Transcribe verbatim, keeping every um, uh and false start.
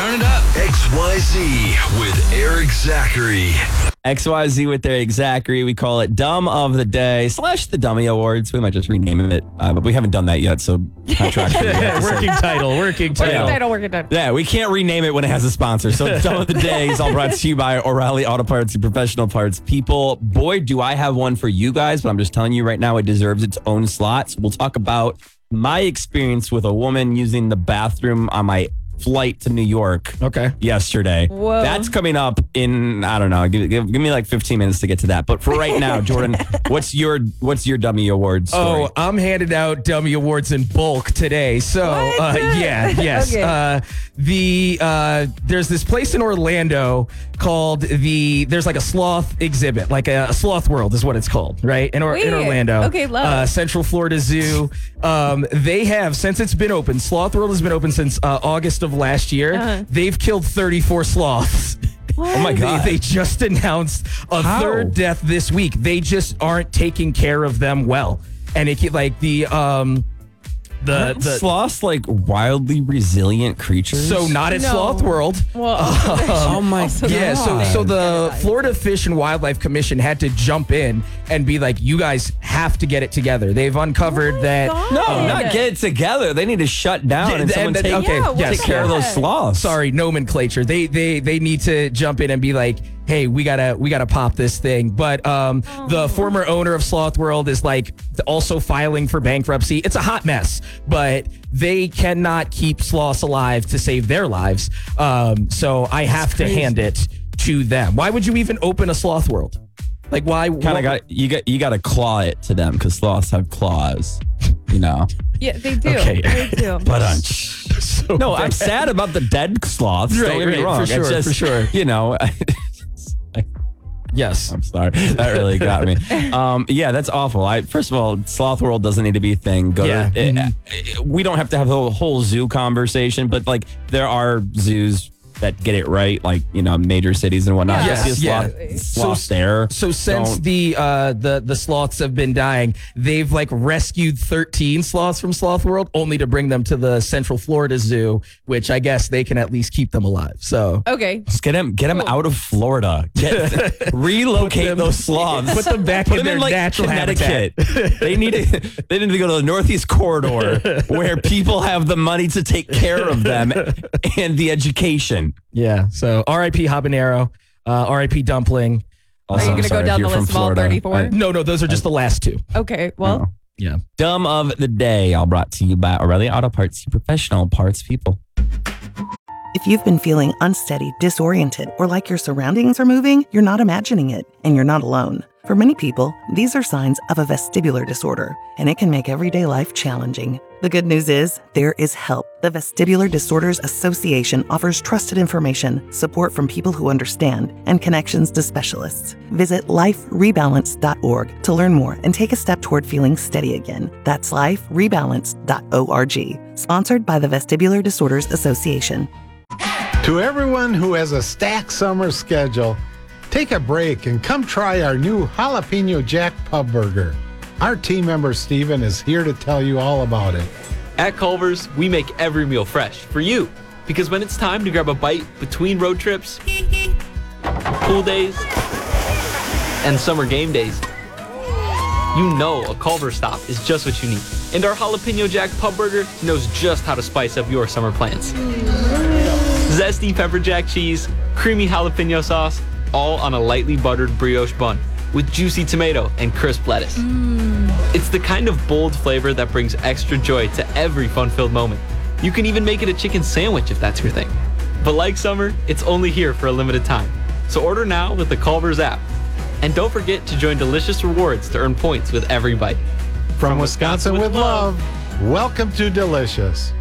Turn it up. X Y Z with Eric Zachary. X Y Z with Eric Zachary. We call it Dumb of the Day slash the Dummy Awards. We might just rename it, uh, but we haven't done that yet, so contractually. we have to say- working title, working title. Yeah. Title, working title. Yeah, we can't rename it when it has a sponsor. So Dumb of the Day is all brought to you by O'Reilly Auto Parts and Professional Parts People. Boy, do I have one for you guys, but I'm just telling you right now, it deserves its own slots. We'll talk about my experience with a woman using the bathroom on my flight to New York Okay. yesterday. Whoa. That's coming up in, I don't know, give, give, give me like fifteen minutes to get to that. But for right now, Jordan, what's your what's your Dummy Award story? Oh, I'm handing out dummy awards in bulk today. So, uh, yeah, yes. Okay. Uh, the uh, there's this place in Orlando called the. There's like a sloth exhibit, like a, a sloth world is what it's called, right? In, or, in Wait. Orlando. Okay, love uh, it. Central Florida Zoo. Um, they have since it's been open. Sloth World has been open since uh, August of last year. Uh-huh. They've killed thirty-four sloths. Oh my God. They, they just announced a How? third death this week. They just aren't taking care of them well. And it keep- like the um the, Aren't the sloths like wildly resilient creatures? so not at No. Sloth World. Well, oh my God. Yeah, so so the Florida Fish and Wildlife Commission had to jump in and be like, you guys have to get it together. They've uncovered Oh that. God. No, Oh. not get it together. They need to shut down Yeah, and and someone then- take, okay, Yeah, what yes, take care of the those heck? sloths. Sorry, nomenclature. They they they need to jump in and be like, hey, we gotta we gotta pop this thing. But um, the former owner of Sloth World is like also filing for bankruptcy. It's a hot mess, but they cannot keep sloths alive to save their lives. Um, so I have to hand it to them. Why would you even open a Sloth World? Like why? Kind of got you got you got to claw it to them because sloths have claws, you know. Yeah, they do. Okay. They do. But um, so no, bad. I'm sad about the dead sloths. Right, Don't get me right, wrong. for It's sure, just, for sure. You know, Yes. I'm sorry. That really got me. Um, yeah, that's awful. I first of all, Sloth World doesn't need to be a thing. Go Yeah. to, it- it- we don't have to have the whole, whole zoo conversation, but like there are zoos that get it right, like you know, major cities and whatnot. Yeah. Just see a Yeah. sloth, sloth there. So since Don't- the uh, the the sloths have been dying, they've like rescued thirteen sloths from Sloth World, only to bring them to the Central Florida Zoo, which I guess they can at least keep them alive. So Okay. Just get them, get them out of Florida. Get, relocate them- those sloths. put them back Put in them their in like natural Connecticut. they need to. They need to go to the Northeast Corridor, where people have the money to take care of them and the education. yeah. So R I P Habanero, uh, R I P Dumpling. Also, Are you I'm going to go sorry if down the you're from list of all Florida. thirty-four? I- No, no, those are just the last two. Okay. Well, Yeah. Dumb of the Day, all brought to you by O'Reilly Auto Parts, your professional parts people. If you've been feeling unsteady, disoriented, or like your surroundings are moving, you're not imagining it, and you're not alone. For many people, these are signs of a vestibular disorder, and it can make everyday life challenging. The good news is, there is help. The Vestibular Disorders Association offers trusted information, support from people who understand, and connections to specialists. Visit life rebalance dot org to learn more and take a step toward feeling steady again. That's life rebalance dot org. Sponsored by the Vestibular Disorders Association. To everyone who has a stacked summer schedule, take a break and come try our new Jalapeno Jack Pub Burger. Our team member Steven is here to tell you all about it. At Culver's, we make every meal fresh for you. Because when it's time to grab a bite between road trips, pool days, and summer game days, you know a Culver's stop is just what you need. And our Jalapeno Jack Pub Burger knows just how to spice up your summer plans. Zesty pepper jack cheese, creamy jalapeno sauce, all on a lightly buttered brioche bun with juicy tomato and crisp lettuce. It's the kind of bold flavor that brings extra joy to every fun-filled moment. You can even make it a chicken sandwich if that's your thing. But like summer, it's only here for a limited time. So order now with the Culver's app. And don't forget to join Delicious Rewards to earn points with every bite. From Wisconsin with love, welcome to Delicious.